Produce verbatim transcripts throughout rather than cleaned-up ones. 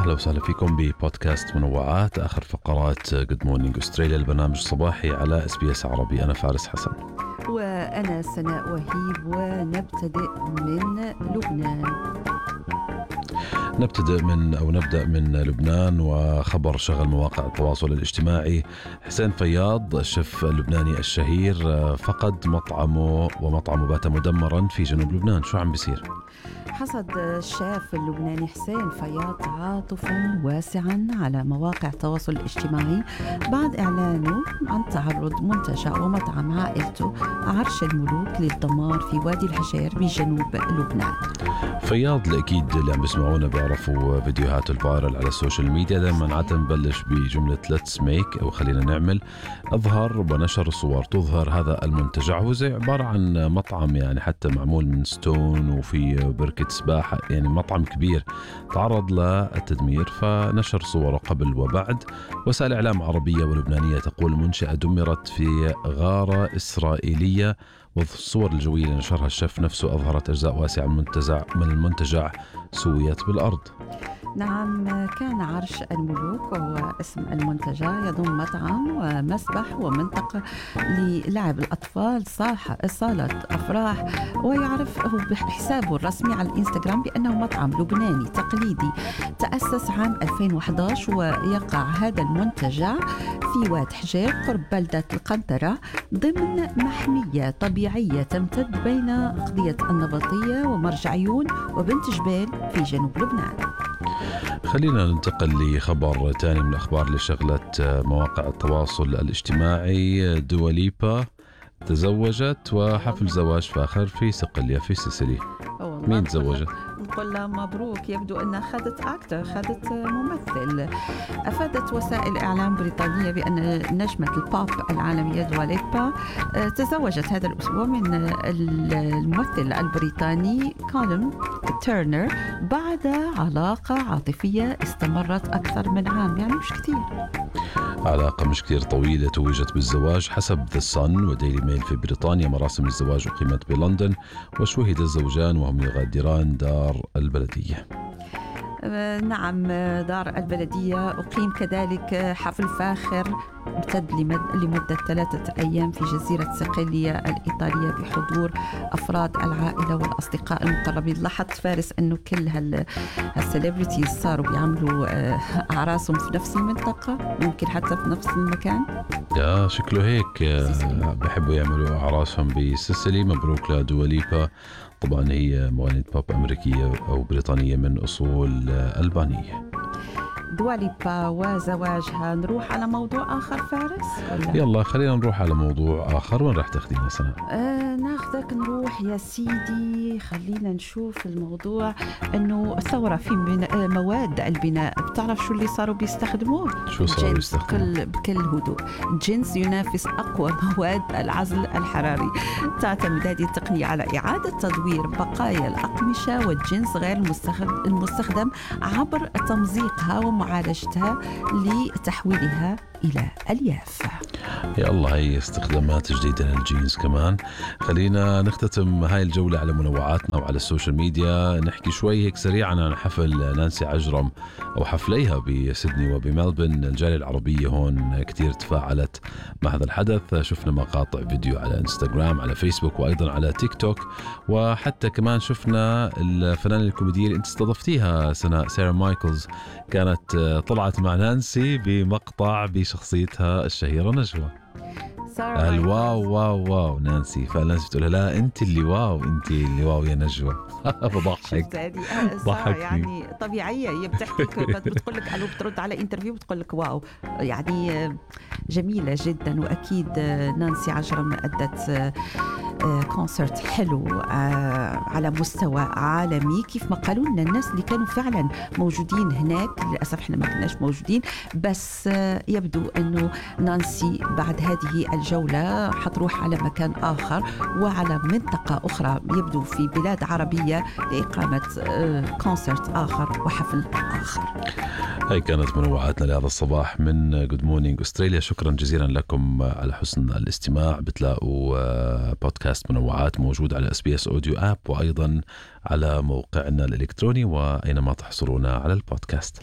أهلا وسهلا فيكم ببودكاست منوعات، آخر فقرات Good Morning Australia، البرنامج الصباحي على إس بي إس عربي. أنا فارس حسن وأنا سناء وهيب، ونبتدئ من لبنان. نبتدئ من أو نبدأ من لبنان، وخبر شغل مواقع التواصل الاجتماعي. حسين فياض الشيف اللبناني الشهير فقد مطعمه، ومطعمه بات مدمرا في جنوب لبنان. شو عم بيصير؟ حصد الشيف اللبناني حسين فياض تعاطفا واسعا على مواقع التواصل الاجتماعي بعد إعلانه عن تعرض منتجع ومطعم عائلته عرش الملوك للدمار في وادي الحجير بجنوب لبنان. فياض الأكيد اللي عم بيسمعونا بيعرفوا فيديوهات الفايرل على السوشيال ميديا. دائما عادة نبلش بجملة let's make أو خلينا نعمل. أظهر ونشر صور تظهر هذا المنتجع، هو زي عبارة عن مطعم يعني حتى معمول من ستون وفي بركة سباحة، يعني مطعم كبير تعرض للتدمير، فنشر صوره قبل وبعد. وسائل إعلام عربية ولبنانية تقول المنشأة دمرت في غارة إسرائيلية، والصور الجوية اللي نشرها الشيف نفسه أظهرت أجزاء واسعة من المنتجع من المنتجع سويت بالأرض. نعم، كان عرش الملوك وهو اسم المنتجع، يضم مطعم ومسبح ومنطقة للعب الأطفال، صالة أفراح، ويعرف هو بحسابه الرسمي على الإنستغرام بأنه مطعم لبناني تقليدي تأسس عام ألفين وإحدى عشر. ويقع هذا المنتجع في واد حجير قرب بلدة القنطرة ضمن محمية طبيعية تمتد بين قضية النبطية ومرج عيون وبنت جبال في جنوب لبنان. خلينا ننتقل لخبر تاني من الأخبار اللي شغلت مواقع التواصل الاجتماعي. دوا ليبا تزوجت وحفل زواج فاخر في صقلية في سيسيلي. مين تزوجت؟ نقول لها مبروك. يبدو أنها خدت أكتر، خدت ممثل. أفادت وسائل إعلام بريطانية بأن نجمة البوب العالمية دوا ليبا تزوجت هذا الأسبوع من الممثل البريطاني كولم تيرنر بعد علاقة عاطفية استمرت أكثر من عام، يعني مش كتير، علاقة مش كتير طويلة توجت بالزواج. حسب ذا صن وديلي ميل في بريطانيا مراسم الزواج أقيمت بلندن، وشوهد الزوجان وهم يغادران دار البلدية. نعم، دار البلدية. أقيم كذلك حفل فاخر امتد لمدة ثلاثة أيام في جزيرة صقلية الإيطالية بحضور أفراد العائلة والأصدقاء المقربين. لاحظت فارس أنه كل هالسليبريتيز صاروا بيعملوا أعراسهم في نفس المنطقة، ممكن حتى في نفس المكان. يا شكله هيك بحبوا يعملوا أعراسهم بسيسيلي. مبروك لدوا ليبا، طبعا هي مغنية بوب أمريكية أو بريطانية من أصول ألبانية. دوا ليبا وزواجها. نروح على موضوع آخر فارس ولا؟ يلا خلينا نروح على موضوع آخر. وين رح تاخدينا سنة؟ آه ناخذك نروح يا سيدي. خلينا نشوف الموضوع أنه ثورة في مواد البناء. بتعرف شو اللي صاروا بيستخدموه؟ شو صاروا بيستخدموه؟ بكل هدوء، جنس ينافس أقوى مواد العزل الحراري. تعتمد هذه التقنية على إعادة تدوير بقايا الأقمشة والجنس غير المستخدم عبر تمزيقها ومعالجتها لتحويلها إلى ألياف. يا الله، هي استخدامات جديدة للجينز كمان. خلينا نختتم هاي الجولة على منوعاتنا وعلى السوشيال ميديا. نحكي شوي هيك سريعا عن حفل نانسي عجرم أو حفليها بسيدني وبملبن. الجالية العربية هون كتير تفاعلت مع هذا الحدث. شفنا مقاطع فيديو على انستغرام، على فيسبوك، وأيضا على تيك توك، وحتى كمان شفنا الفنانة الكوميدية اللي انت استضفتيها سنة، سارة مايكلز، كانت طلعت مع نانسي بمقطع بشخصيتها الشهيرة نجوى. الواو واو واو نانسي، فنانسي بتقولها لا انت اللي واو، انت اللي واو يا نجوى. بضحك ضحك يعني طبيعية. هي بتحكي بتقول لك الو، بترد على انترفيو بتقول لك واو، يعني جميلة جدا. وأكيد نانسي عجرم أدت كونسرت حلو على مستوى عالمي كيف ما قالوا لنا الناس اللي كانوا فعلا موجودين هناك. للأسف احنا ما كناش موجودين، بس يبدو أنه نانسي بعد هذه الجولة حتروح على مكان آخر وعلى منطقة أخرى، يبدو في بلاد عربية، لإقامة كونسرت آخر وحفل آخر. هاي كانت منوعاتنا لهذا الصباح من Good Morning Australia. شكرا جزيلا لكم على حسن الاستماع. بتلاقوا بودكاست منوعات موجود على إس بي إس أوديو آب، وأيضا على موقعنا الإلكتروني وأينما تحصلون على البودكاست.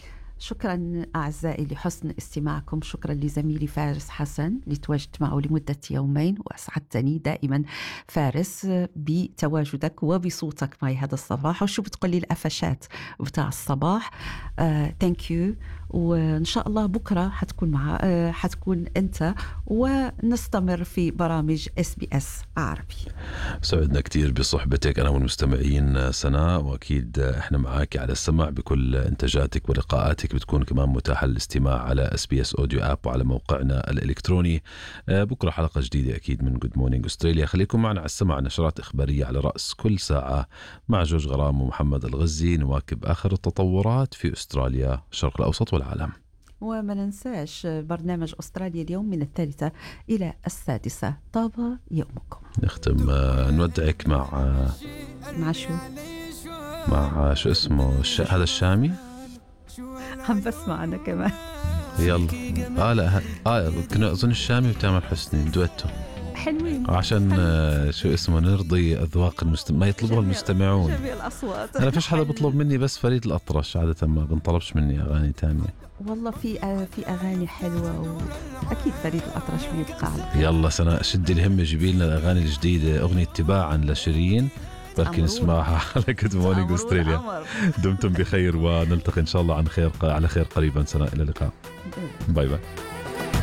شكرا أعزائي لحسن استماعكم. شكرا لزميلي فارس حسن اللي تواجدت معه لمدة يومين، وأسعدتني دائما فارس بتواجدك وبصوتك معي هذا الصباح. وشو بتقول لي القفشات بتاع الصباح؟ ثانك uh, يو. وإن شاء الله بكرة حتكون مع uh, حتكون أنت، ونستمر في برامج اس بي اس عربي. سعدنا كتير بصحبتك أنا والمستمعين سناء، وأكيد إحنا معاك على السمع بكل إنتاجاتك ولقاءاتك بتكون كمان متاحة للاستماع على اس بي اس اوديو اب وعلى موقعنا الإلكتروني. بكرة حلقة جديدة أكيد من جود مورنينج أستراليا. خليكم معنا على السمع، نشرات إخبارية على رأس كل ساعة مع جورج غرام ومحمد الغزي، نواكب آخر التطورات في أستراليا الشرق الأوسط والعالم. وما ننساش برنامج أستراليا اليوم من الثالثة إلى السادسة. طاب يومكم. نختم نودعك مع مع شو؟ مع شو اسمه الش... هذا الشامي عم بسمع أنا كمان. يلا آه لا آه كنا أظن الشامي وتامر حسني دويتو حلوين عشان شو اسمه نرضي أذواق المستمع، ما يطلبه المستمعون. جميع الأصوات. أنا فيش حدا بطلب مني بس فريد الأطرش، عادة ما بنطلبش مني أغاني تانية. والله في في أغاني حلوة، وأكيد فريد الأطرش بيبقى على. يلا سناء شدي الهمة، جيبي لنا الأغاني الجديدة، أغنية تباعا لشيرين بركي نسمعها على جود مورنينج أستراليا. دمتم بخير ونلتقي إن شاء الله عن خير على خير قريبا. سناء إلى اللقاء. باي باي.